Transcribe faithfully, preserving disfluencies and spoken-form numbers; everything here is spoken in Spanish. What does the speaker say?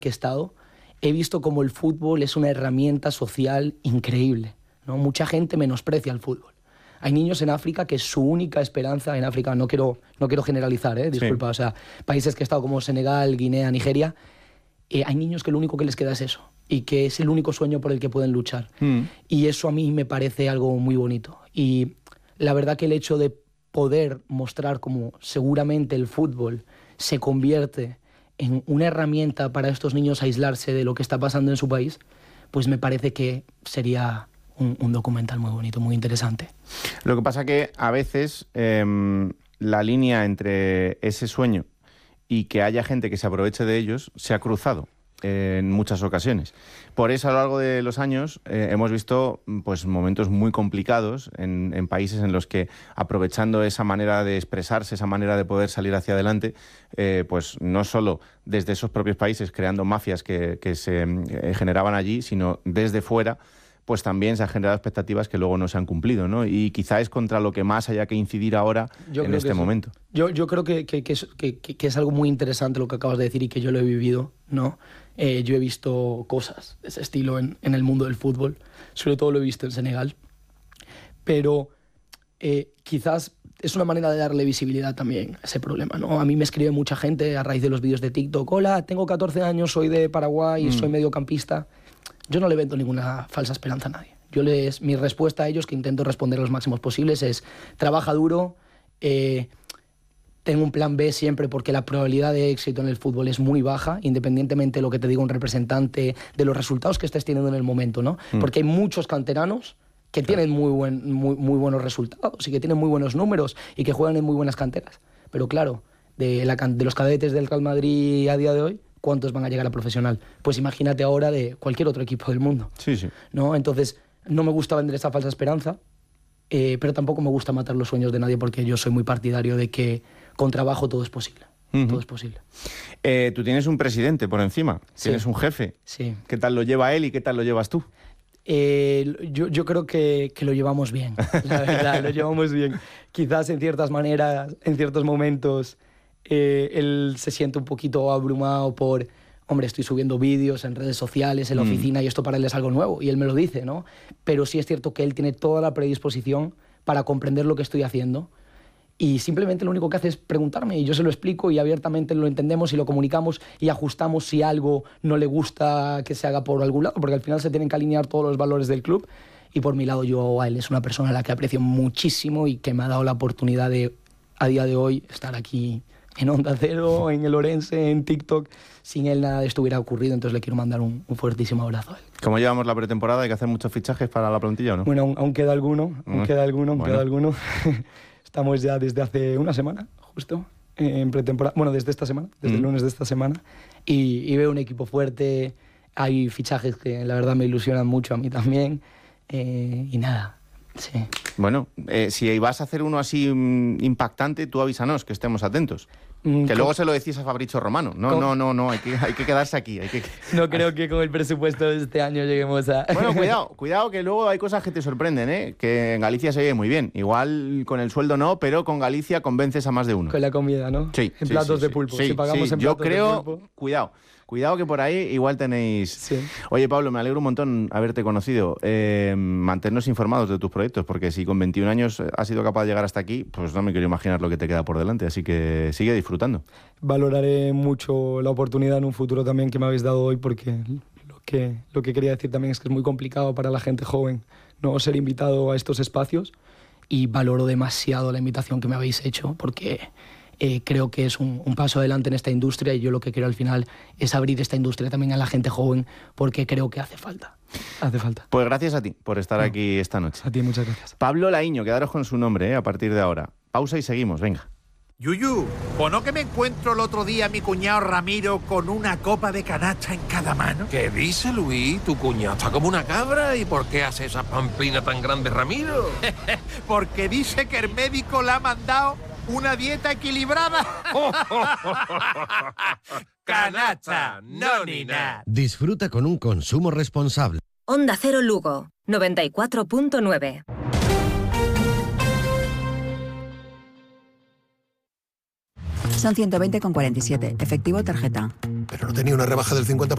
que he estado, he visto como el fútbol es una herramienta social increíble, ¿no? Mucha gente menosprecia el fútbol. Hay niños en África que su única esperanza, en África, no quiero, no quiero generalizar, ¿eh? Disculpa, sí. O sea, países que he estado como Senegal, Guinea, Nigeria, eh, hay niños que lo único que les queda es eso, y que es el único sueño por el que pueden luchar. Mm. Y eso a mí me parece algo muy bonito. Y la verdad que el hecho de poder mostrar cómo seguramente el fútbol se convierte en una herramienta para estos niños aislarse de lo que está pasando en su país, pues me parece que sería un, un documental muy bonito, muy interesante. Lo que pasa que a veces eh, la línea entre ese sueño y que haya gente que se aproveche de ellos se ha cruzado en muchas ocasiones. Por eso a lo largo de los años eh, hemos visto pues, momentos muy complicados en, en países en los que, aprovechando esa manera de expresarse, esa manera de poder salir hacia adelante, eh, pues no solo desde esos propios países creando mafias que, que se eh, generaban allí, sino desde fuera, pues también se han generado expectativas que luego no se han cumplido, ¿no? Y quizá es contra lo que más haya que incidir ahora yo en este momento. Yo, yo creo que, que, que, es, que, que es algo muy interesante lo que acabas de decir y que yo lo he vivido, ¿no? Eh, yo he visto cosas de ese estilo en, en el mundo del fútbol, sobre todo lo he visto en Senegal, pero eh, quizás es una manera de darle visibilidad también a ese problema, ¿no? A mí me escribe mucha gente a raíz de los vídeos de TikTok: hola, tengo catorce años, soy de Paraguay, mm. soy mediocampista. Yo no le vendo ninguna falsa esperanza a nadie. Yo les, mi respuesta a ellos, que intento responder los máximos posibles, es: trabaja duro, eh, tengo un plan B siempre, porque la probabilidad de éxito en el fútbol es muy baja, independientemente de lo que te diga un representante, de los resultados que estés teniendo en el momento, ¿no? Mm. Porque hay muchos canteranos que claro. tienen muy, buen, muy, muy buenos resultados y que tienen muy buenos números y que juegan en muy buenas canteras. Pero claro, de, la, de los cadetes del Real Madrid a día de hoy, ¿cuántos van a llegar a profesional? Pues imagínate ahora de cualquier otro equipo del mundo. Sí, sí. ¿No? Entonces, no me gusta vender esa falsa esperanza, eh, pero tampoco me gusta matar los sueños de nadie, porque yo soy muy partidario de que con trabajo todo es posible. Uh-huh. Todo es posible. Eh, tú tienes un presidente por encima, sí. tienes un jefe. Sí. ¿Qué tal lo lleva él y qué tal lo llevas tú? Eh, yo, yo creo que, que lo llevamos bien, la verdad, lo llevamos bien. Quizás en ciertas maneras, en ciertos momentos, eh, él se siente un poquito abrumado por, hombre, estoy subiendo vídeos en redes sociales, en la mm. oficina, y esto para él es algo nuevo, y él me lo dice, ¿no? Pero sí es cierto que él tiene toda la predisposición para comprender lo que estoy haciendo, y simplemente lo único que hace es preguntarme, y yo se lo explico, y abiertamente lo entendemos y lo comunicamos y ajustamos si algo no le gusta que se haga por algún lado, porque al final se tienen que alinear todos los valores del club. Y por mi lado, yo a él es una persona a la que aprecio muchísimo y que me ha dado la oportunidad de, a día de hoy, estar aquí en Onda Cero, en el Orense, en TikTok. Sin él nada de esto hubiera ocurrido, entonces le quiero mandar un, un fuertísimo abrazo a él. ¿Cómo llevamos la pretemporada? ¿Hay que hacer muchos fichajes para la plantilla o no? Bueno, aún, aún queda alguno, aún queda alguno, aún bueno. queda alguno. Estamos ya desde hace una semana, justo, en pretemporada. Bueno, desde esta semana, desde mm. el lunes de esta semana. Y, y veo un equipo fuerte. Hay fichajes que la verdad me ilusionan mucho a mí también. Eh, y nada, sí. Bueno, eh, si vas a hacer uno así um, impactante, tú avísanos, que estemos atentos. Mm, que con... luego se lo decís a Fabrizio Romano. No, con... no, no, no, hay que, hay que quedarse aquí. Hay que... No creo que con el presupuesto de este año lleguemos a... Bueno, cuidado, cuidado, que luego hay cosas que te sorprenden, ¿eh? Que en Galicia se oye muy bien. Igual con el sueldo no, pero con Galicia convences a más de uno. Con la comida, ¿no? Sí. En sí, platos sí, de sí. pulpo. Sí, si pagamos sí. en Yo platos creo, de pulpo... cuidado. Cuidado que por ahí igual tenéis... Sí. Oye, Pablo, me alegro un montón haberte conocido. Eh, mantenernos informados de tus proyectos, porque si con veintiún años has sido capaz de llegar hasta aquí, pues no me quiero imaginar lo que te queda por delante. Así que sigue disfrutando. Valoraré mucho la oportunidad en un futuro también que me habéis dado hoy, porque lo que, lo que quería decir también es que es muy complicado para la gente joven no ser invitado a estos espacios, y valoro demasiado la invitación que me habéis hecho, porque... Eh, creo que es un, un paso adelante en esta industria, y yo lo que quiero al final es abrir esta industria también a la gente joven, porque creo que hace falta. Hace falta. Pues gracias a ti por estar no. aquí esta noche. A ti, muchas gracias. Pablo Laíño, quedaros con su nombre ¿eh? a partir de ahora. Pausa y seguimos, venga. Yuyu, ¿o no que me encuentro el otro día a mi cuñado Ramiro con una copa de canacha en cada mano? ¿Qué dice, Luis? Tu cuñado está como una cabra. ¿Y por qué hace esa pamplina tan grande, Ramiro? Porque dice que el médico le ha mandado una dieta equilibrada. Canacha, no ni nada. Disfruta con un consumo responsable. Onda Cero Lugo, noventa y cuatro punto nueve. Son ciento veinte con cuarenta y siete. Efectivo, tarjeta. Pero no tenía una rebaja del cincuenta por ciento.